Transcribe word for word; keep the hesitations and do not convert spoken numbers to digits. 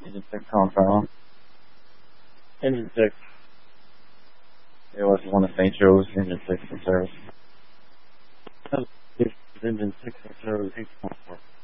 Engine six compound. Engine six. A O S one of Saint Joe's, engine six in service. Engine six in service, eight one four.